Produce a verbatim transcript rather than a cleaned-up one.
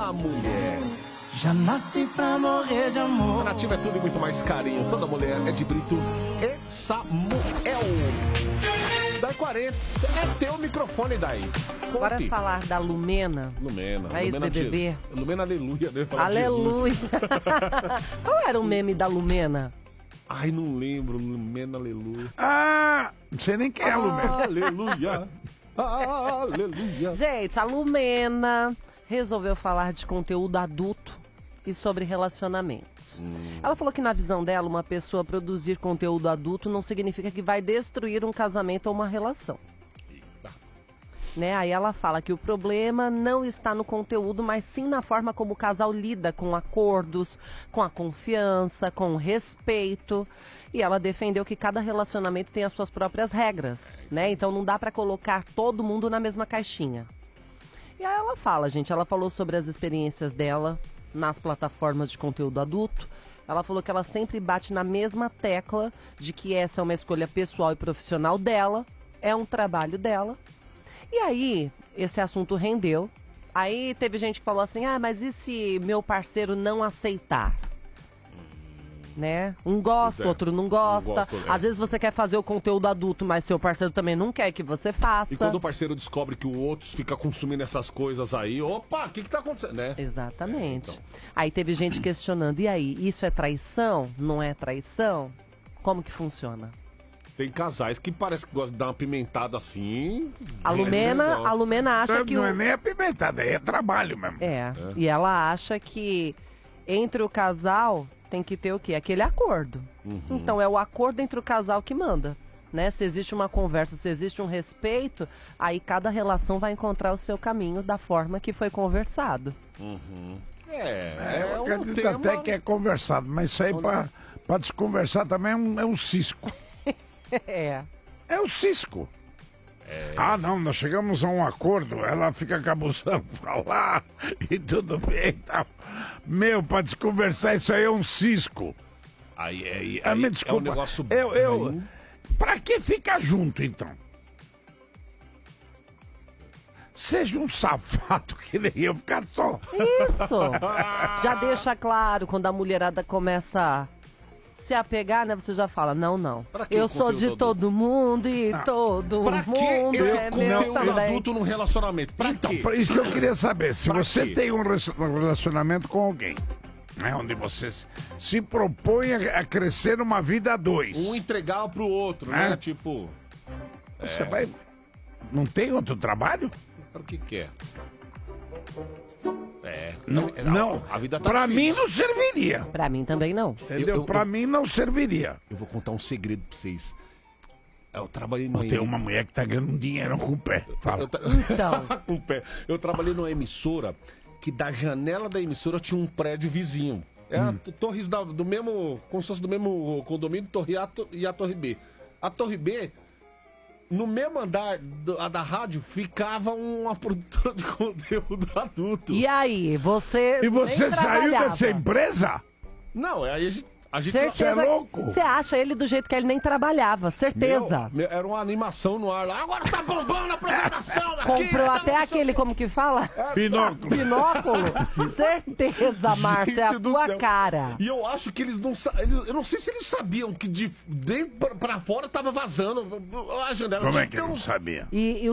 da mulher. Já nasci pra morrer de amor. A Nativa é tudo e muito mais carinho. Toda mulher é de Brito e Samuel. Daí quarenta. É teu microfone daí. Conte. Bora falar da Lumena. Lumena. A Lumena ex-B B B. Jesus. Lumena Aleluia. Deve falar Aleluia. Jesus. Qual era o meme da Lumena? Ai, não lembro. Lumena Aleluia. Ah, não sei nem quem é a Lumena. Aleluia. Aleluia. Gente, a Lumena resolveu falar de conteúdo adulto e sobre relacionamentos. Hum. Ela falou que na visão dela, uma pessoa produzir conteúdo adulto não significa que vai destruir um casamento ou uma relação. Né? Aí ela fala que o problema não está no conteúdo, mas sim na forma como o casal lida com acordos, com a confiança, com o respeito. E ela defendeu que cada relacionamento tem as suas próprias regras, né? Então não dá para colocar todo mundo na mesma caixinha. E aí ela fala, gente, ela falou sobre as experiências dela nas plataformas de conteúdo adulto. Ela falou que ela sempre bate na mesma tecla de que essa é uma escolha pessoal e profissional dela, é um trabalho dela. E aí, esse assunto rendeu. Aí teve gente que falou assim, ah, mas e se meu parceiro não aceitar? Né? Um gosta, é. outro não gosta. Não gosto, é. Às vezes você quer fazer o conteúdo adulto, mas seu parceiro também não quer que você faça. E quando o parceiro descobre que o outro fica consumindo essas coisas aí, opa, o que que tá acontecendo, né? Exatamente. É, então. Aí teve gente questionando, e aí, isso é traição? Não é traição? Como que funciona? Tem casais que parece que gostam de dar uma pimentada assim. A Lumena, a Lumena acha Não, que não o... é nem apimentada, é trabalho mesmo. É, É. e ela acha que entre o casal tem que ter o quê? Aquele acordo. Uhum. Então é o acordo entre o casal que manda, né? Se existe uma conversa, se existe um respeito, aí cada relação vai encontrar o seu caminho da forma que foi conversado. Uhum. É, É, é eu um acredito tema... até que é conversado, mas isso aí pra, pra desconversar também é um, é um cisco. É. É um cisco. Ah, não, nós chegamos a um acordo, ela fica cabuzando pra lá e tudo bem e tal. Meu, pra desconversar isso aí é um cisco. Aí, aí, Ah, aí me é um desculpa, negócio eu, eu, bem- pra que ficar junto, então? Seja um safado que nem eu, ficar só. Isso! Já deixa claro quando a mulherada começa a se apegar, né? Você já fala, não, não. Pra que Eu o sou de conteúdo todo mundo e todo Pra que mundo esse é meu conteúdo também. adulto num relacionamento? Pra Então, quê? por isso que eu queria saber, se Pra você quê? tem um res- um relacionamento com alguém, né, onde você se- se propõe a, a crescer uma vida a dois, Um entregar pro outro, É. né? Tipo, você vai... Não tem outro trabalho? o que quer? É. Não, é, não. A vida tá Pra mim difícil. não serviria. Pra mim também não. Entendeu? Eu- eu- pra eu- mim não serviria. Eu vou contar um segredo pra vocês. Eu trabalhei no Tem uma mulher que tá ganhando um dinheiro com o pé. Fala. Eu, tra- Então. Com o pé. Eu trabalhei numa emissora que da janela da emissora tinha um prédio vizinho. É a t- Torres da- do mesmo. Como se fosse do mesmo condomínio, Torre A to- e a Torre B. A Torre B, no mesmo andar do- a da rádio, ficava uma produtora de conteúdo adulto. E aí, você. E você nem saiu trabalhava. dessa empresa? Não, aí a gente. A gente Você é louco? Você acha ele do jeito que ele nem trabalhava, certeza. Meu, meu, era uma animação no ar lá. Agora tá bombando a programação aqui. Comprou tá até no- aquele, como que fala? Binóculo. Binóculo. Certeza, Márcia, é a Gente do tua céu. cara. E eu acho que eles não sabem. Eu não sei se eles sabiam que de dentro pra, pra fora tava vazando a janela. Como Tinha é que ter eu um- não sabia? E, e